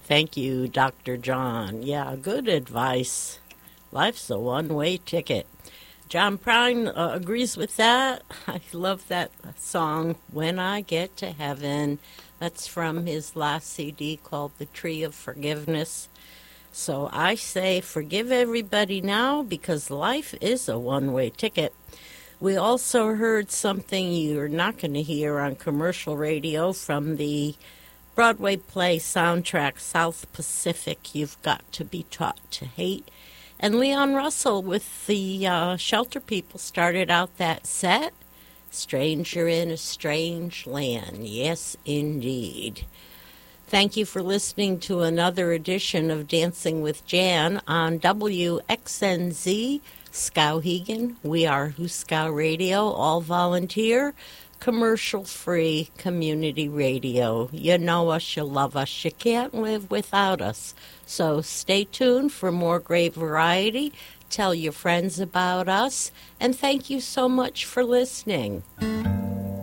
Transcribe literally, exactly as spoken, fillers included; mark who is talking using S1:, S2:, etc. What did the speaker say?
S1: Thank you, Doctor John. Yeah, good advice. Life's a one-way ticket. John Prine uh, agrees with that. I love that song, When I Get to Heaven. That's from his last C D called The Tree of Forgiveness. So I say forgive everybody now because life is a one-way ticket. We also heard something you're not going to hear on commercial radio from the Broadway play soundtrack South Pacific, You've Got to Be Taught to Hate. And Leon Russell with the uh, Shelter People started out that set. Stranger in a Strange Land. Yes, indeed. Thank you for listening to another edition of Dancing with Jan on W X N Z, Skowhegan. We are Huskow Radio, all volunteer, commercial-free community radio. You know us, you love us, you can't live without us. So stay tuned for more great variety. Tell your friends about us, and thank you so much for listening.